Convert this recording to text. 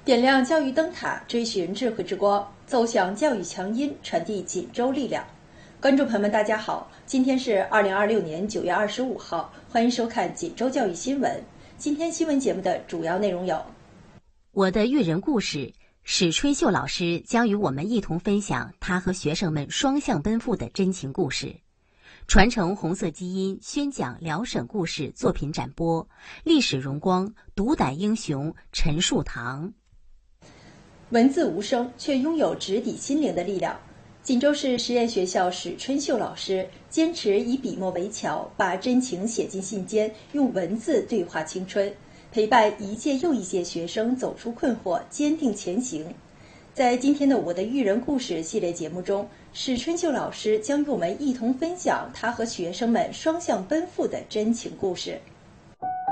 点亮教育灯塔，追寻智慧之光，奏响教育强音，传递锦州力量。观众朋友们，大家好，今天是2026年9月25号，欢迎收看锦州教育新闻。今天新闻节目的主要内容有： 我的育人故事，史春秀老师将与我们一同分享他和学生们双向奔赴的真情故事。传承红色基因，宣讲辽沈故事作品展播，历史荣光，独胆英雄陈树堂。 文字无声，却拥有直抵心灵的力量。锦州市实验学校史春秀老师坚持以笔墨为桥，把真情写进信笺，用文字对话青春，陪伴一届又一届学生走出困惑，坚定前行。在今天的我的育人故事系列节目中，史春秀老师将与我们一同分享他和学生们双向奔赴的真情故事。